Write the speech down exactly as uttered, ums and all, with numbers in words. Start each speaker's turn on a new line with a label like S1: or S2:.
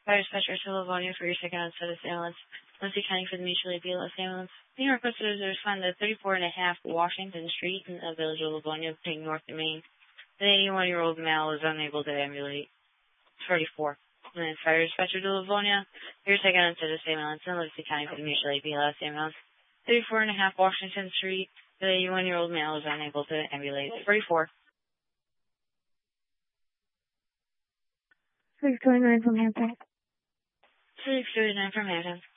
S1: Fire dispatcher to Livonia for your second onset of ambulance. Muncie County for the mutually B L S ambulance. Being requested to respond to thirty-four and a half Washington Street in the village of Livonia, being north of Maine. The eighty-one-year-old male is unable to ambulate. thirty-four. And then fire dispatcher to Livonia for your second onset of ambulance in Muncie County for the mutually B L S ambulance. thirty-four and a half Washington Street. The eighty-one-year-old male is unable to ambulate. thirty-four.
S2: six twenty-nine from Hampton.
S1: six thirty-nine from Hampton.